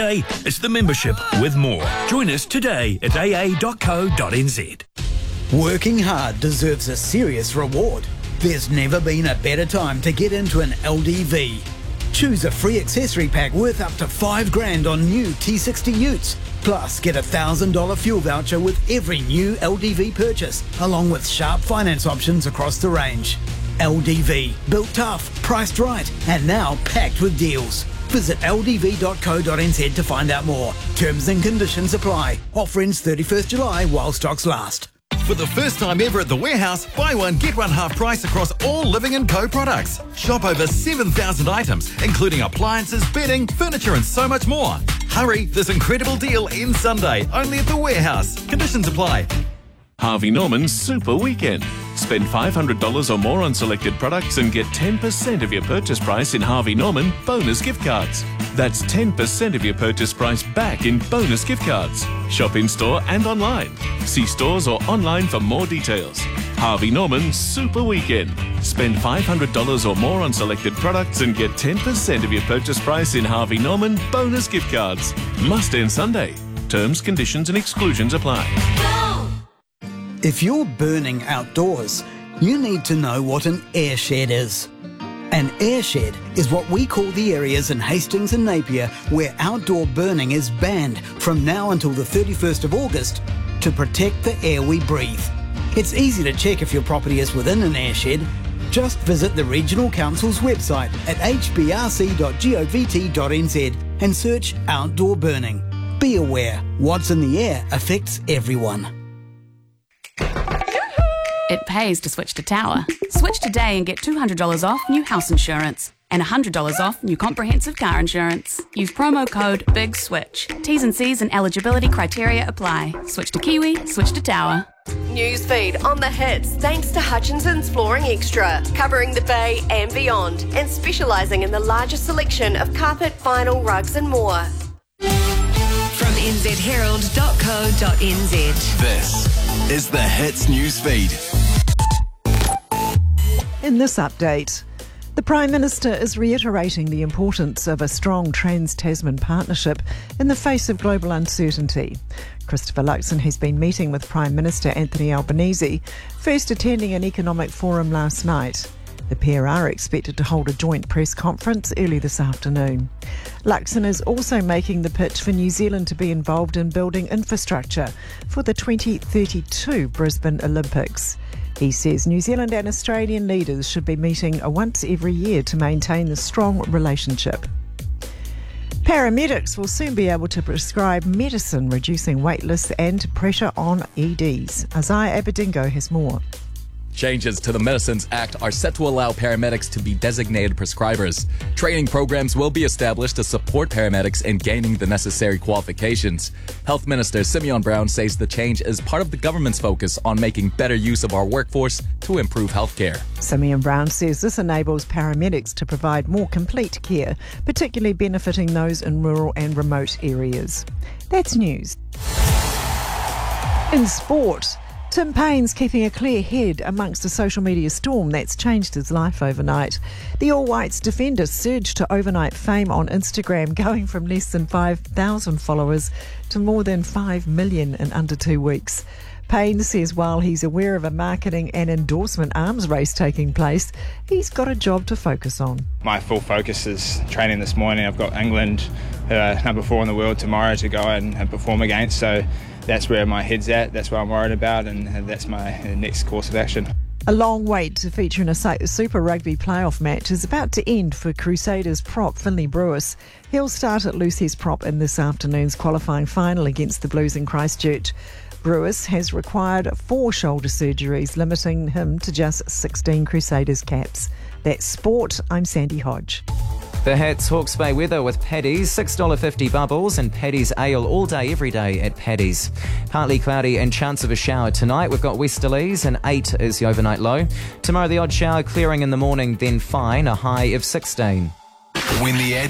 Hey, it's the membership with more. Join us today at aa.co.nz. Working hard deserves a serious reward. There's never been a better time to get into an LDV. Choose a free accessory pack worth up to $5,000 on new T60 utes. Plus, get a $1,000 fuel voucher with every new LDV purchase, along with sharp finance options across the range. LDV, built tough, priced right, and now packed with deals. Visit ldv.co.nz to find out more. Terms and conditions apply. Offer ends 31st July while stocks last. For the first time ever at The Warehouse, buy one, get one half price across all Living & Co products. Shop over 7,000 items, including appliances, bedding, furniture and so much more. Hurry, this incredible deal ends Sunday, only at The Warehouse. Conditions apply. Harvey Norman's Super Weekend. Spend $500 or more on selected products and get 10% of your purchase price in Harvey Norman bonus gift cards. That's 10% of your purchase price back in bonus gift cards. Shop in store and online. See stores or online for more details. Harvey Norman Super Weekend. Spend $500 or more on selected products and get 10% of your purchase price in Harvey Norman bonus gift cards. Must end Sunday. Terms, conditions and exclusions apply. If you're burning outdoors, you need to know what an airshed is. An airshed is what we call the areas in Hastings and Napier where outdoor burning is banned from now until the 31st of August to protect the air we breathe. It's easy to check if your property is within an airshed. Just visit the Regional Council's website at hbrc.govt.nz and search outdoor burning. Be aware, what's in the air affects everyone. It pays to switch to Tower. Switch today and get $200 off new house insurance and $100 off new comprehensive car insurance. Use promo code BIGSWITCH. T's and C's and eligibility criteria apply. Switch to Kiwi, switch to Tower. Newsfeed on the hits thanks to Hutchinson's Flooring Extra, covering the Bay and beyond and specialising in the largest selection of carpet, vinyl, rugs and more. From nzherald.co.nz. This is the Hits Newsfeed. In this update, the Prime Minister is reiterating the importance of a strong trans-Tasman partnership in the face of global uncertainty. Christopher Luxon has been meeting with Prime Minister Anthony Albanese, first attending an economic forum last night. The pair are expected to hold a joint press conference early this afternoon. Luxon is also making the pitch for New Zealand to be involved in building infrastructure for the 2032 Brisbane Olympics. He says New Zealand and Australian leaders should be meeting once every year to maintain the strong relationship. Paramedics will soon be able to prescribe medicine reducing wait lists and pressure on EDs. Isaiah Aberdingo has more. Changes to the Medicines Act are set to allow paramedics to be designated prescribers. Training programs will be established to support paramedics in gaining the necessary qualifications. Health Minister Simeon Brown says the change is part of the government's focus on making better use of our workforce to improve healthcare. Simeon Brown says this enables paramedics to provide more complete care, particularly benefiting those in rural and remote areas. That's news. In sport, Tim Paine's keeping a clear head amongst a social media storm that's changed his life overnight. The All Whites defender surged to overnight fame on Instagram, going from less than 5,000 followers to more than 5 million in under 2 weeks. Paine says while he's aware of a marketing and endorsement arms race taking place, he's got a job to focus on. My full focus is training this morning. I've got England, number 4 in the world tomorrow to go and perform against, so that's where my head's at, that's what I'm worried about, and that's my next course of action. A long wait to feature in a Super Rugby playoff match is about to end for Crusaders prop Finlay Brewis. He'll start at Lucy's prop in this afternoon's qualifying final against the Blues in Christchurch. Brewis has required 4 shoulder surgeries, limiting him to just 16 Crusaders caps. That's sport. I'm Sandy Hodge. The Hats Hawke's Bay weather with Paddy's, $6.50 bubbles and Paddy's ale all day, every day at Paddy's. Partly cloudy and chance of a shower tonight. We've got westerlies and 8 is the overnight low. Tomorrow the odd shower clearing in the morning, then fine, a high of 16. When the ad